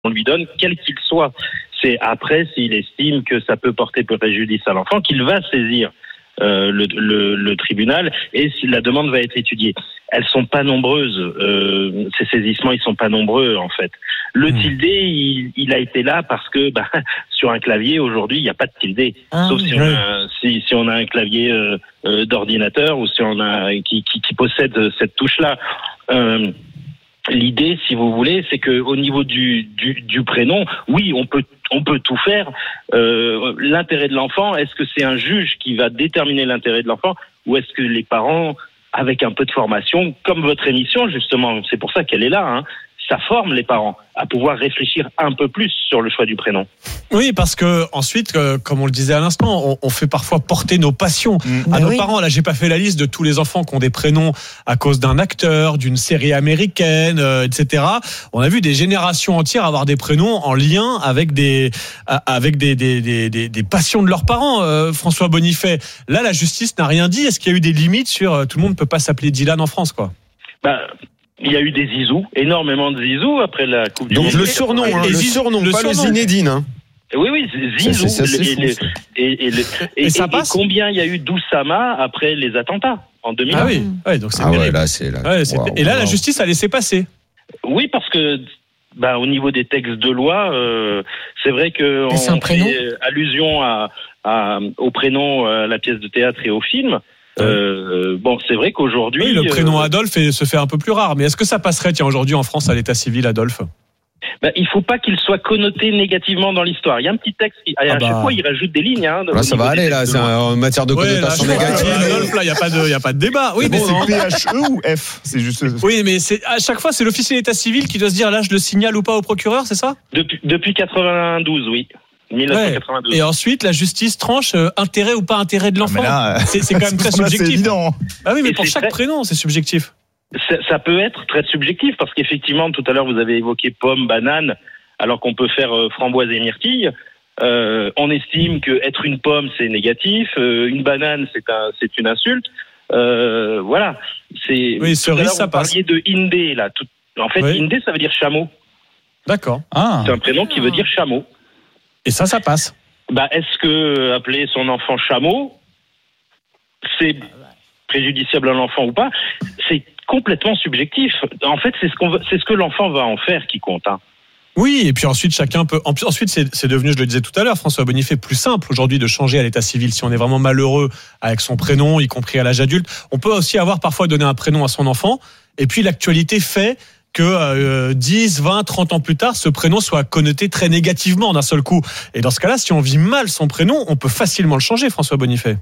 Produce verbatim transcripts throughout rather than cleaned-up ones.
on lui donne, quel qu'il soit. C'est après, s'il estime que ça peut porter préjudice à l'enfant, qu'il va saisir euh, le, le, le tribunal et si la demande va être étudiée. Elles sont pas nombreuses. Euh, ces saisissements, ils sont pas nombreux en fait. Le mmh. tilde, il, il a été là parce que bah, sur un clavier aujourd'hui, il n'y a pas de tilde, ah, sauf si, oui. on a, si, si on a un clavier euh, euh, d'ordinateur ou si on a qui, qui, qui possède cette touche-là. Euh, L'idée, si vous voulez, c'est que au niveau du, du, du prénom, oui, on peut on peut tout faire. Euh, l'intérêt de l'enfant, est-ce que c'est un juge qui va déterminer l'intérêt de l'enfant, ou est-ce que les parents, avec un peu de formation, comme votre émission justement, c'est pour ça qu'elle est là, hein, ça forme les parents à pouvoir réfléchir un peu plus sur le choix du prénom. Oui, parce que ensuite, euh, comme on le disait à l'instant, on, on fait parfois porter nos passions mmh. à nos oui. parents. Là, j'ai pas fait la liste de tous les enfants qui ont des prénoms à cause d'un acteur, d'une série américaine, euh, et cetera. On a vu des générations entières avoir des prénoms en lien avec des avec des des des, des, des passions de leurs parents. Euh, François Bonifay. Là, la justice n'a rien dit. Est-ce qu'il y a eu des limites sur euh, tout le monde peut pas s'appeler Dylan en France, quoi? Bah. Il y a eu des Zizou, énormément de Zizou après la Coupe du Monde. Donc le surnom, hein, le surnom, le pas surnom. le Zinedine. Hein. Oui, oui, Zizou. Ça, ça, et, les, et, et, et, et, et, ça passe et combien il y a eu d'Oussama après les attentats en deux mille un? Ah oui, ouais, donc c'est ah ouais, là, c'est là. Ouais, wow, et là, wow. la justice a laissé passer. Oui, parce que bah, au niveau des textes de loi, euh, c'est vrai que on fait allusion à, à, au prénom, à la pièce de théâtre et au film. Euh, bon, c'est vrai qu'aujourd'hui... Oui, le prénom euh, Adolphe est, se fait un peu plus rare. Mais est-ce que ça passerait, tiens, aujourd'hui en France, à l'état civil, Adolphe? Ben, il ne faut pas qu'il soit connoté négativement dans l'histoire. Il y a un petit texte, qui, à ah bah... chaque fois, il rajoute des lignes. Hein, là, ça va aller, là, c'est en matière de connotation ouais, négative. Adolphe, là, il n'y a pas de, il y a pas de débat. Oui, mais bon, c'est P H E ou F? C'est juste... Oui, mais c'est, à chaque fois, c'est l'officier d'état civil qui doit se dire, là, je le signale ou pas au procureur, c'est ça? Depuis, depuis quatre-vingt-douze, oui. dix-neuf cent quatre-vingt-douze. Ouais. Et ensuite, la justice tranche euh, intérêt ou pas intérêt de l'enfant. Ah là, c'est, c'est quand même très subjectif. C'est évident. Ah oui, mais et pour chaque très... prénom, c'est subjectif. Ça, ça peut être très subjectif parce qu'effectivement, tout à l'heure, vous avez évoqué pomme, banane, alors qu'on peut faire euh, framboise et myrtille. Euh, on estime que être une pomme, c'est négatif. Euh, une banane, c'est, un, c'est une insulte. Euh, voilà. C'est, oui, cerise, ça vous passe. Parliez de Indé, là. Tout, en fait, oui. Indé, ça veut dire chameau. D'accord. Ah. C'est un prénom qui veut dire chameau. Et ça, ça passe. Bah, est-ce que appeler son enfant chameau, c'est préjudiciable à l'enfant ou pas? C'est complètement subjectif. En fait, c'est ce qu'on veut, c'est ce que l'enfant va en faire qui compte. Hein. Oui, et puis ensuite, chacun peut. Ensuite, c'est, c'est devenu, je le disais tout à l'heure, François Bonifay, plus simple aujourd'hui de changer à l'état civil si on est vraiment malheureux avec son prénom, y compris à l'âge adulte. On peut aussi avoir parfois donné un prénom à son enfant, et puis l'actualité fait que euh, dix, vingt, trente ans plus tard, ce prénom soit connoté très négativement d'un seul coup. Et dans ce cas-là, si on vit mal son prénom, on peut facilement le changer, François Bonifay.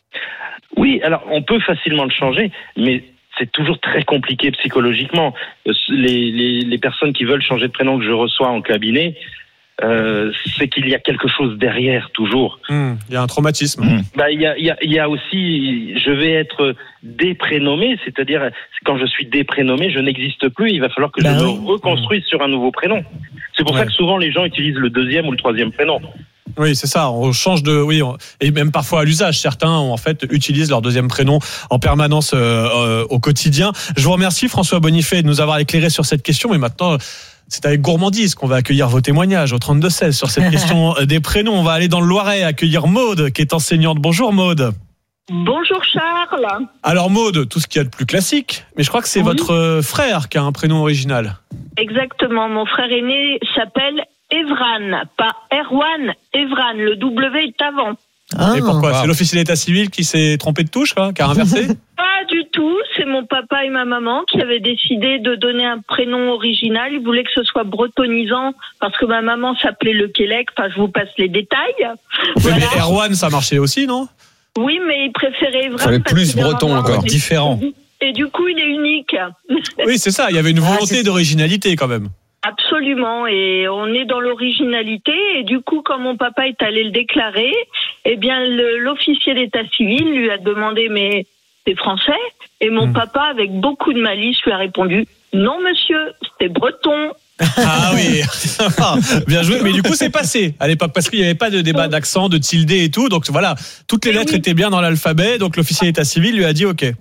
Oui, alors on peut facilement le changer, mais c'est toujours très compliqué psychologiquement. Les, les, les personnes qui veulent changer de prénom que je reçois en cabinet, euh, c'est qu'il y a quelque chose derrière toujours. Mmh, il y a un traumatisme. Mmh. Bah, il y a, il y a, il y a aussi, je vais être déprénommé, c'est-à-dire quand je suis déprénommé, je n'existe plus. Il va falloir que bah je oui. me reconstruise mmh. sur un nouveau prénom. C'est pour ouais. ça que souvent les gens utilisent le deuxième ou le troisième prénom. Oui, c'est ça. On change de, oui, on, et même parfois à l'usage. Certains, en fait, utilisent leur deuxième prénom en permanence euh, euh, au quotidien. Je vous remercie, François Bonifay, de nous avoir éclairé sur cette question. Et maintenant, c'est avec gourmandise qu'on va accueillir vos témoignages au trente-deux seize sur cette question des prénoms. On va aller dans le Loiret accueillir Maude, qui est enseignante. Bonjour Maude. Bonjour Charles. Alors Maude, tout ce qu'il y a de plus classique, mais je crois que c'est oui. votre frère qui a un prénom original. Exactement. Mon frère aîné s'appelle Evran, pas Erwan, Evran. Le W est avant. Ah, et pourquoi wow. C'est l'officier d'état civil qui s'est trompé de touche, hein, qui a inversé? Pas du tout. C'est mon papa et ma maman qui avaient décidé de donner un prénom original. Ils voulaient que ce soit bretonisant parce que ma maman s'appelait Le Quélec. Enfin, je vous passe les détails. Oui, voilà. Mais Erwan, ça marchait aussi, non? Oui, mais il préférait Evran. Ça avait plus breton encore, différent. Et du coup, il est unique. Oui, c'est ça. Il y avait une volonté ah, d'originalité quand même. Absolument, et on est dans l'originalité, et du coup, quand mon papa est allé le déclarer, eh bien, le, l'officier d'état civil lui a demandé, mais c'est français? Et mon mmh. papa, avec beaucoup de malice, lui a répondu, non monsieur, c'est breton. Ah oui, bien joué, mais du coup, c'est passé à l'époque, parce qu'il n'y avait pas de débat d'accent, de tilde et tout, donc voilà, toutes les lettres oui. étaient bien dans l'alphabet, donc l'officier d'état civil lui a dit ok.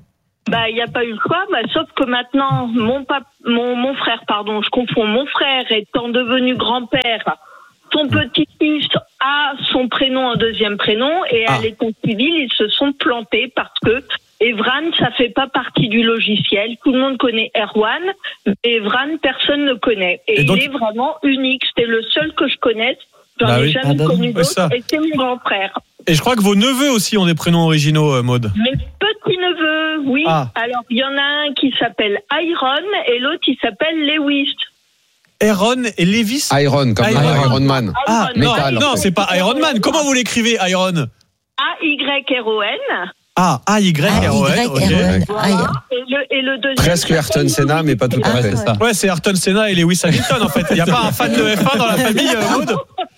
Bah, il n'y a pas eu le choix, bah, sauf que maintenant, mon, pap- mon, mon frère, pardon, je confonds, mon frère étant devenu grand-père, son petit-fils a son prénom en deuxième prénom, et à Ah. l'état civil, ils se sont plantés parce que Evran, ça fait pas partie du logiciel. Tout le monde connaît Erwan, mais Evran, personne ne connaît. Et, Et donc- il est vraiment unique. C'était le seul que je connaisse. J'en Bah ai oui. jamais Ah bah connu oui. d'autres, Ouais, ça. et c'est mon grand-frère. Et je crois que vos neveux aussi ont des prénoms originaux, euh, Maud. Mes petits-neveux, oui. Ah. Alors, il y en a un qui s'appelle Iron et l'autre, il s'appelle Lewis. Aaron et Levis. Iron, comme Iron. Iron Man. Ah, Iron. non, Métal, en non, fait. c'est pas Iron Man. Comment vous l'écrivez, Iron? A Y R O N. Ah, A Y R O N. Ah, ok. Y R O N. Voilà. Et le, et le deuxième. Presque Ayrton Senna, mais pas tout à Ah, fait. ouais. ça. Ouais, c'est Ayrton Senna et Lewis Hamilton, en fait. Il n'y a pas un fan de F un dans la famille, euh, Maud?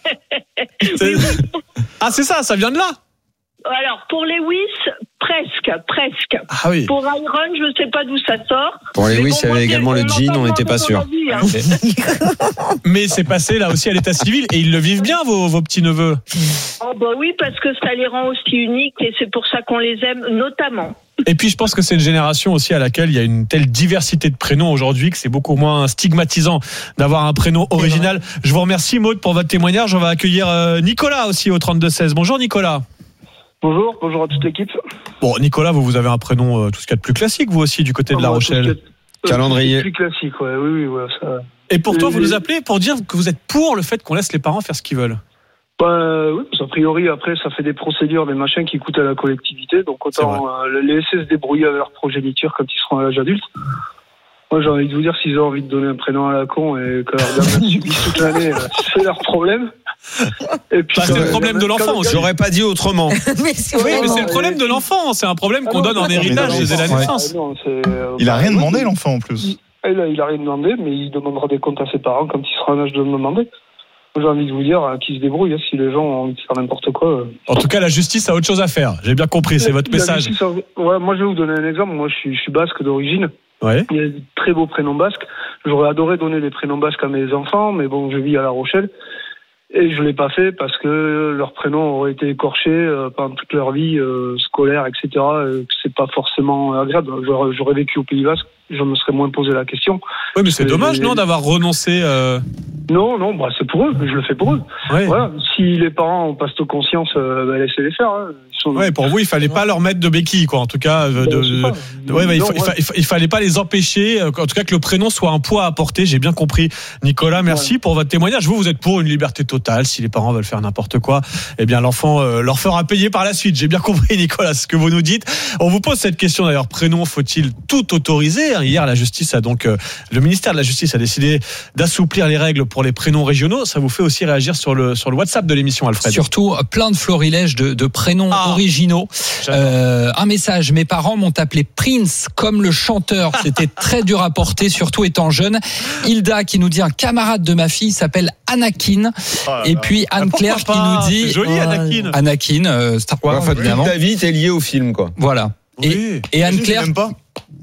C'est- Ah, c'est ça, ça vient de là. Alors, pour Lewis, presque, presque. Ah oui. Pour Iron, je ne sais pas d'où ça sort. Pour Mais Lewis, bon, il y moi, avait également j'ai- le on jean, entend on n'était pas dans sûr. la vie, hein. Mais c'est passé là aussi à l'état civil et ils le vivent bien, vos, vos petits neveux. Oh, bah oui, parce que ça les rend aussi uniques et c'est pour ça qu'on les aime, notamment. Et puis je pense que c'est une génération aussi à laquelle il y a une telle diversité de prénoms aujourd'hui que c'est beaucoup moins stigmatisant d'avoir un prénom original. Je vous remercie, Maud, pour votre témoignage. On va accueillir euh, Nicolas aussi au trente-deux seize. Bonjour Nicolas. Bonjour, bonjour à toute l'équipe. Bon, Nicolas, vous, vous avez un prénom euh, tout ce qu'il y a de plus classique, vous aussi, du côté de La Ah, moi, Rochelle. tout ce qui est- euh, Calendrier. Plus classique, ouais, oui, oui, ouais, ça. Et pourtant, vous Euh, nous appelez pour dire que vous êtes pour le fait qu'on laisse les parents faire ce qu'ils veulent. Bah, oui, parce qu'a priori, après, ça fait des procédures, des machins qui coûtent à la collectivité, donc C'est autant euh, les laisser se débrouiller avec leur progéniture quand ils seront à l'âge adulte. Moi, j'ai envie de vous dire, s'ils ont envie de donner un prénom à la con et que leur gamin subisse toute l'année, euh, c'est leur problème. Et puis, Bah, c'est quand le problème gamin- de l'enfant quand le aussi. gamin- J'aurais pas dit autrement. Mais c'est Oui, mais vraiment- c'est le problème de l'enfant. C'est un problème Ah qu'on non, donne en mais héritage non, dès la non, naissance. non, c'est, euh, Il a bah, rien oui, demandé, l'enfant, en plus. Il a, il a rien demandé, mais il demandera des comptes à ses parents quand il sera en âge de le demander. J'ai envie de vous dire euh, qu'ils se débrouillent. hein, si les gens ont envie de faire n'importe quoi. euh. En tout cas, la justice a autre chose à faire. J'ai bien compris, c'est votre La message. justice, euh, ouais, moi, je vais vous donner un exemple. Moi, je suis, je suis basque d'origine. Ouais. Il y a des très beaux prénoms basques. J'aurais adoré donner des prénoms basques à mes enfants, mais bon, je vis à La Rochelle. Et je l'ai pas fait parce que leurs prénoms auraient été écorchés euh, pendant toute leur vie euh, scolaire, et cetera. Euh, que c'est pas forcément agréable. J'aurais, j'aurais vécu au Pays Basque, je me serais moins posé la question. Oui, mais c'est Et- dommage, non, d'avoir renoncé. Euh... Non, non, bah c'est pour eux. Je le fais pour eux. Ouais. Voilà. Si les parents ont pas cette conscience, euh, bah, laissez-les faire. Hein. Ils sont... Ouais, pour vous, il fallait pas leur mettre de béquilles, quoi. En tout cas, euh, Bah, de, je sais de- pas. de- ouais, bah, il, Non, fa- il ouais. fa- il fa- il fallait pas les empêcher. euh, En tout cas, que le prénom soit un poids à porter. J'ai bien compris, Nicolas. Merci Ouais. pour votre témoignage. Vous, vous êtes pour une liberté totale. Si les parents veulent faire n'importe quoi, eh bien, l'enfant euh, leur fera payer par la suite. J'ai bien compris, Nicolas, ce que vous nous dites. On vous pose cette question d'ailleurs. Prénom, faut-il tout autoriser? Hier, la justice a donc, euh, le ministère de la Justice a décidé d'assouplir les règles pour les prénoms régionaux. Ça vous fait aussi réagir sur le sur le WhatsApp de l'émission, Alfred. Surtout plein de florilèges de, de prénoms Ah. originaux. J'adore. Euh, un message, mes parents m'ont appelé Prince comme le chanteur. C'était très dur à porter, surtout étant jeune. Hilda qui nous dit un camarade de ma fille s'appelle Anakin. Et puis Anne-Claire qui Pourquoi pas? nous dit C'est joli, Oh, Anakin. Anakin, euh, Star Wars Enfin, évidemment. David est lié au film, quoi. Voilà. Oui. Et, et Anne-Claire. J'aime pas.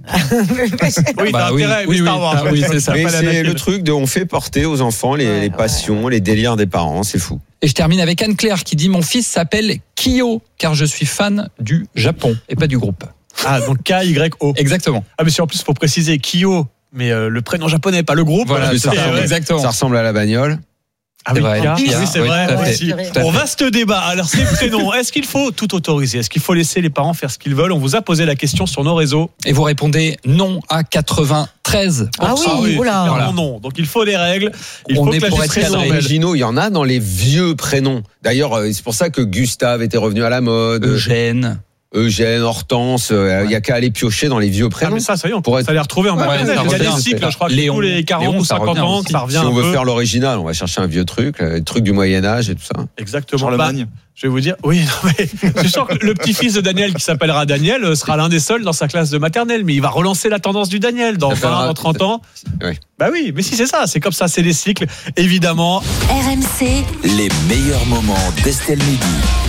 Oui, Bah t'as oui, intérêt à aimer oui, Star oui, Wars. ah oui, c'est ça. Mais Pas c'est l'Anakin. le truc de on fait porter aux enfants les, les passions, les délires des parents, c'est fou. Et je termine avec Anne-Claire qui dit mon fils s'appelle Kyo car je suis fan du Japon et pas du groupe. Ah, donc K Y O. Exactement. Ah, mais si en plus, faut préciser Kyo, mais euh, le prénom japonais, pas le groupe. Voilà, mais c'est ça, ça, ouais. exactement. Ça ressemble à la bagnole. Ah C'est oui, vrai. K. Oui, oui, c'est oui, vrai. tout à fait. aussi. Tout à Bon, fait. vaste débat. Alors, ces prénoms, est-ce qu'il faut tout autoriser? Est-ce qu'il faut laisser les parents faire ce qu'ils veulent? On vous a posé la question sur nos réseaux. Et vous répondez non à quatre-vingt-treize pour Ah oui, oula. clairement Voilà. non. Donc, il faut des règles. Il On faut est que la pour être justice cadré. s'en mêle. Originaux, il y en a dans les vieux prénoms. D'ailleurs, euh, c'est pour ça que Gustave était revenu à la mode. Eugène. Eugène, Hortense, euh, il y a qu'à aller piocher dans les vieux Ah, prénoms. mais ça, ça y est, on Pour pourrait être- ça les retrouver en Ouais, maternelle. ça Il y a des revient, cycles, c'est je crois que Léon. tous les quarante Léon, ou ça cinquante revient ans, aussi. ça revient Si on un veut peu. faire l'original, on va chercher un vieux truc, euh, le truc du Moyen-Âge et tout ça. Exactement. Bah, Charlemagne. je vais vous dire, oui, non, mais je sens que le petit-fils de Daniel qui s'appellera Daniel euh, sera l'un des seuls dans sa classe de maternelle, mais il va relancer la tendance du Daniel dans Ça vingt, s'appellera- dans trente ans. Oui. Bah oui, mais si c'est ça, c'est comme ça, c'est des cycles, évidemment. R M C, Les meilleurs moments d'Estelle Midi.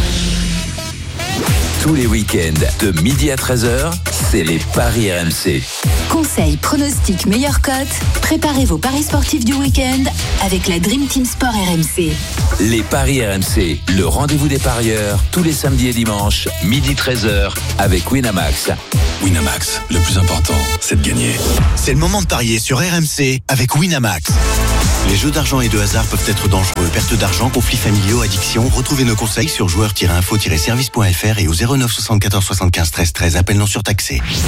Tous les week-ends, de midi à treize heures, c'est les Paris R M C. conseils, pronostics, meilleures cotes. Préparez vos paris sportifs du week-end avec la Dream Team Sport R M C. Les Paris R M C, le rendez-vous des parieurs, tous les samedis et dimanches, midi treize heures, avec Winamax. Winamax, le plus important, c'est de gagner. C'est le moment de parier sur R M C avec Winamax. Les jeux d'argent et de hasard peuvent être dangereux. Perte d'argent, conflits familiaux, addiction. Retrouvez nos conseils sur joueurs tiret info tiret service point f r et au zéro neuf soixante-quatorze soixante-quinze treize treize. Appel non surtaxé.